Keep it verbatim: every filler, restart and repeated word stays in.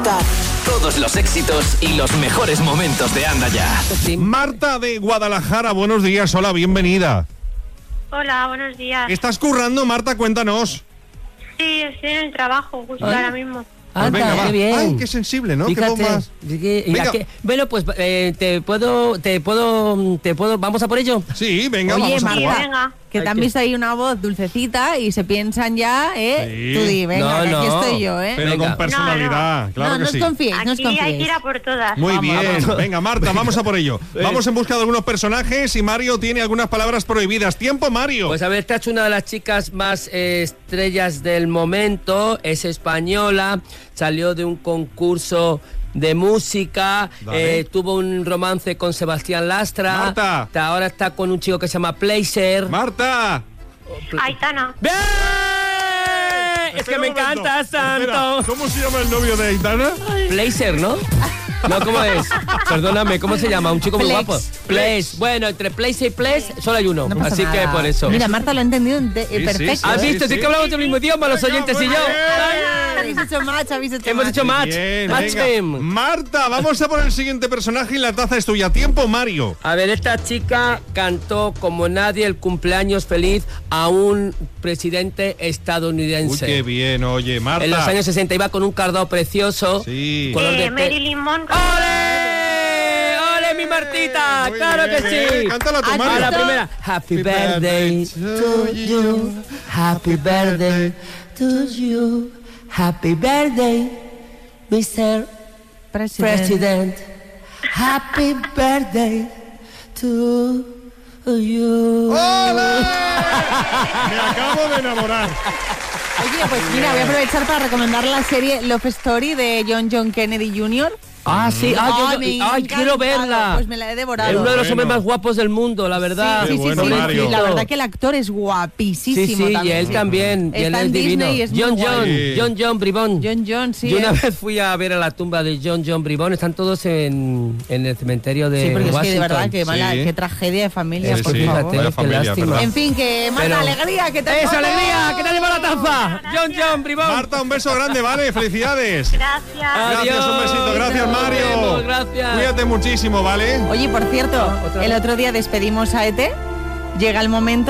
disfrutar. Todos los éxitos y los mejores momentos de Anda Ya. Marta de Guadalajara, buenos días, hola, bienvenida. Hola, buenos días. ¿Estás currando, Marta? Cuéntanos. Sí, estoy en el trabajo justo ¿Ay? ahora mismo. Pues Anda, venga, va. qué bien. Ay, qué sensible, ¿no? Fíjate, Qué bombas. que- y Venga. que- bueno, pues eh, te puedo, te puedo, te puedo, vamos a por ello. Sí, venga, Oye, vamos a Marta, jugar. venga. que te han Hay que- visto ahí una voz dulcecita y se piensan ya, ¿eh? Sí. Tú di, venga, No, que aquí no. estoy yo, ¿eh? Pero Venga. con personalidad, claro no, que no sí. os confiéis, no os Aquí hay que confiéis. ir a por todas. Muy Vamos, bien, vamos. venga Marta, vamos a por ello. Vamos en busca de algunos personajes y Mario tiene algunas palabras prohibidas. ¡Tiempo, Mario! Pues a ver, esta es una de las chicas más eh, estrellas del momento, es española, salió de un concurso de música, Vale. eh, tuvo un romance con Sebastián Lastra, Marta. hasta ahora está con un chico que se llama Placer. ¡Marta! Aitana. ¡Bien! Es Espera que me un momento. encanta, Espera, Santo. ¿cómo se llama el novio de Aitana? Placer, ¿no? No, ¿cómo es? Perdóname, ¿cómo se llama? Un chico muy Plex. guapo. Place. Bueno, entre Place y Place solo hay uno. No pasa así nada. que por eso. Mira, Marta lo ha entendido de- eh, Sí, sí, perfecto. ¿Has sí, ¿eh? visto? Sí, sí. que hablamos del mismo idioma, los Venga, oyentes y muy yo. bien. Habéis hecho match, habéis hecho Hemos match. hecho match. Bien, Match venga. game. Marta, vamos a por el siguiente personaje y la taza es tuya. ¡Tiempo, Mario! A ver, esta chica cantó como nadie el cumpleaños feliz a un presidente Uy, estadounidense. qué bien, oye, Marta. En los años sesenta iba con un cardado precioso. Sí. Color de Eh, te- Marilyn Monroe. ¡Ole! ¡Ole, mi Martita! Muy ¡Claro bien, que sí! eh. Cántala tú, ¿Has A Mario. la visto? primera. Happy birthday to you. Happy birthday to you. Happy birthday, mister Presidente. President. Happy birthday to you. Me acabo de enamorar. Oye, pues mira, voy a aprovechar para recomendar la serie Love Story de John John Kennedy junior Ah, sí. Ah, yo- Ay, me ay, ha quiero encantado. verla. Pues me la he devorado. Es uno de los Bueno. hombres más guapos del mundo, la verdad. Sí, sí, sí, bueno, sí, Mario. sí, la verdad que el actor es guapísimo Sí, sí, y también. él también. Y él Está es en divino. Disney y es muy John guay. John, Sí. John John Bribón. John John, sí. Yo una eh. vez fui a ver a la tumba de John John Bribón, están todos en, en el cementerio de Sí, porque es que de Washington. verdad, que mala, Sí. qué tragedia de familia, Sí, por sí, favor. fíjate, vaya qué familia, lástima. ¿verdad? En fin, que Marta, Pero- alegría, que te ¡Esa alegría! ¿Qué te ha llevado la taza? John John Bribón. Marta, un beso grande, ¿vale? Felicidades. Gracias. Gracias, un besito. Gracias, Nos Mario. vemos, gracias. Cuídate muchísimo, ¿vale? Oye, por cierto, Otra el vez. otro día despedimos a E T. Llega el momento